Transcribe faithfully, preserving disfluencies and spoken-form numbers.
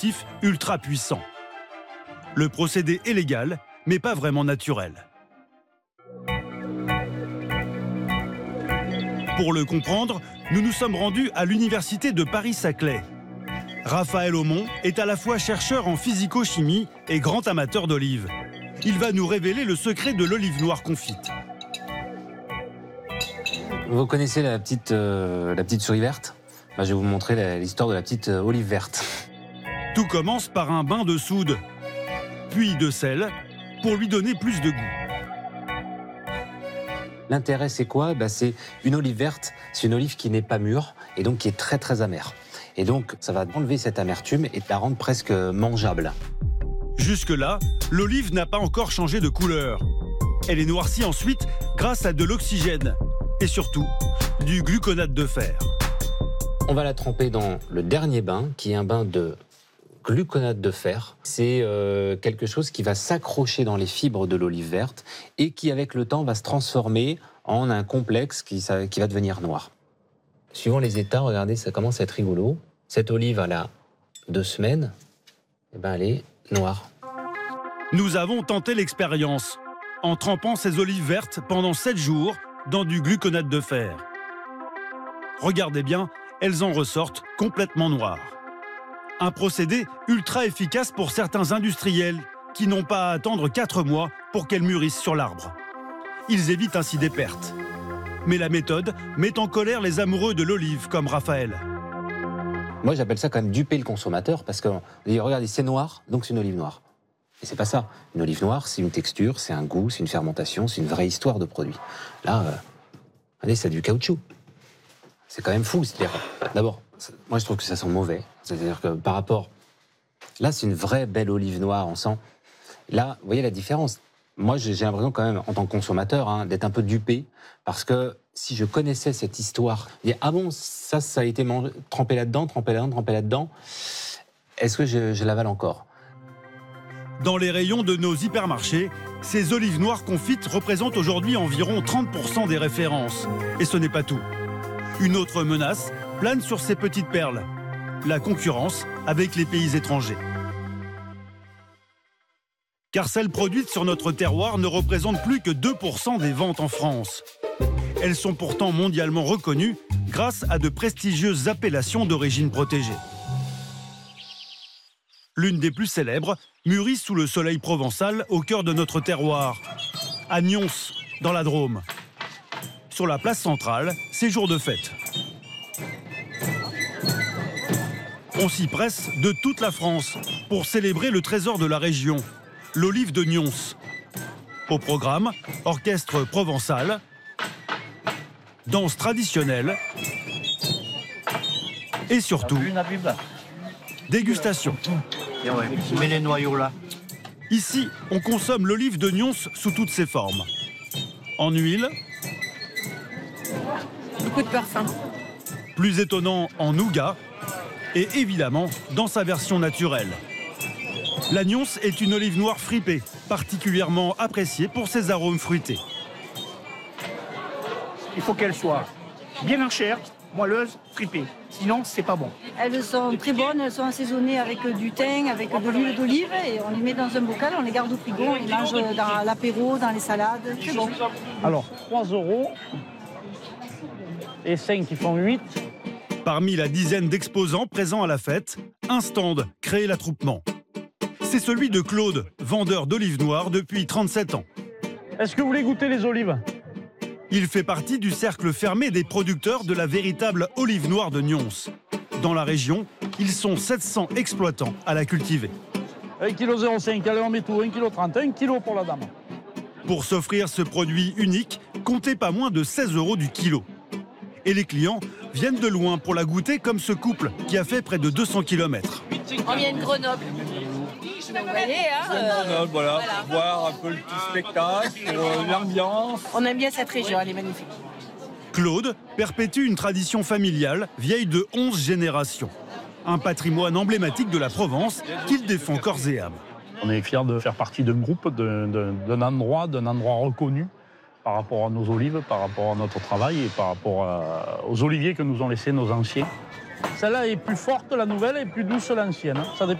dispositif ultra puissant. Le procédé est légal, mais pas vraiment naturel. Pour le comprendre, nous nous sommes rendus à l'université de Paris-Saclay. Raphaël Aumont est à la fois chercheur en physico-chimie et grand amateur d'olives. Il va nous révéler le secret de l'olive noire confite. Vous connaissez la petite, euh, la petite souris verte ? Ben, je vais vous montrer l'histoire de la petite euh, olive verte. Tout commence par un bain de soude, puis de sel, pour lui donner plus de goût. L'intérêt, c'est quoi? Ben, c'est une olive verte, c'est une olive qui n'est pas mûre et donc qui est très très amère. Et donc, ça va enlever cette amertume et la rendre presque mangeable. Jusque-là, l'olive n'a pas encore changé de couleur. Elle est noircie ensuite grâce à de l'oxygène et surtout du gluconate de fer. On va la tremper dans le dernier bain, qui est un bain de gluconate de fer. C'est euh, quelque chose qui va s'accrocher dans les fibres de l'olive verte et qui, avec le temps, va se transformer en un complexe qui, ça, qui va devenir noir. Suivant les états, regardez, ça commence à être rigolo. Cette olive, elle a deux semaines, et ben elle est noire. Nous avons tenté l'expérience en trempant ces olives vertes pendant sept jours dans du gluconate de fer. Regardez bien, elles en ressortent complètement noires. Un procédé ultra efficace pour certains industriels qui n'ont pas à attendre quatre mois pour qu'elles mûrissent sur l'arbre. Ils évitent ainsi des pertes. Mais la méthode met en colère les amoureux de l'olive comme Raphaël. Moi, j'appelle ça quand même duper le consommateur parce que, regardez, c'est noir, donc c'est une olive noire. Et c'est pas ça. Une olive noire, c'est une texture, c'est un goût, c'est une fermentation, c'est une vraie histoire de produit. Là, euh, allez, c'est du caoutchouc. C'est quand même fou. C'est-à-dire, d'abord, moi, je trouve que ça sent mauvais. C'est-à-dire que par rapport... Là, c'est une vraie belle olive noire, on sent. Là, vous voyez la différence. Moi, j'ai l'impression quand même, en tant que consommateur, hein, d'être un peu dupé, parce que si je connaissais cette histoire, je dis, ah bon, ça, ça a été mangé, trempé là-dedans, trempé là-dedans, trempé là-dedans, est-ce que je, je l'avale encore? Dans les rayons de nos hypermarchés, ces olives noires confites représentent aujourd'hui environ trente pour cent des références. Et ce n'est pas tout. Une autre menace plane sur ces petites perles, la concurrence avec les pays étrangers. Car celles produites sur notre terroir ne représentent plus que deux pour cent des ventes en France. Elles sont pourtant mondialement reconnues grâce à de prestigieuses appellations d'origine protégée. L'une des plus célèbres mûrit sous le soleil provençal au cœur de notre terroir, à Nyons, dans la Drôme. Sur la place centrale, c'est jour de fête. On s'y presse de toute la France pour célébrer le trésor de la région, l'olive de Nyons. Au programme, orchestre provençal, danse traditionnelle et surtout, dégustation. Mets les noyaux là. Ici, on consomme l'olive de Nyons sous toutes ses formes. En huile. Beaucoup de parfum. Plus étonnant, en nougat. Et évidemment, dans sa version naturelle. La Nyons est une olive noire fripée, particulièrement appréciée pour ses arômes fruités. Il faut qu'elle soit bien enchère, moelleuse, fripée. Sinon, c'est pas bon. Elles sont très bonnes, elles sont assaisonnées avec du thym, avec de l'huile d'olive et on les met dans un bocal, on les garde au frigo, on les mange dans l'apéro, dans les salades, c'est bon. Alors, trois euros et cinq qui font huit. Parmi la dizaine d'exposants présents à la fête, un stand crée l'attroupement. C'est celui de Claude, vendeur d'olives noires depuis trente-sept ans. Est-ce que vous voulez goûter les olives? Il fait partie du cercle fermé des producteurs de la véritable olive noire de Nyons. Dans la région, ils sont sept cents exploitants à la cultiver. un virgule zéro cinq, allez on met tout, un virgule trente, un kilo pour la dame. Pour s'offrir ce produit unique, comptez pas moins de seize euros du kilo. Et les clients viennent de loin pour la goûter comme ce couple qui a fait près de deux cents kilomètres. On vient de Grenoble. Vous voyez, hein, euh, Grenoble, voilà, voilà. pour voir un peu le petit spectacle, euh, l'ambiance. On aime bien cette région, elle est magnifique. Claude perpétue une tradition familiale vieille de onze générations. Un patrimoine emblématique de la Provence qu'il défend corps et âme. On est fiers de faire partie d'un groupe, de- de- d'un endroit, d'un endroit reconnu par rapport à nos olives, par rapport à notre travail et par rapport à- aux oliviers que nous ont laissés nos anciens. Celle-là est plus forte, la nouvelle, et plus douce, l'ancienne. Ça dépend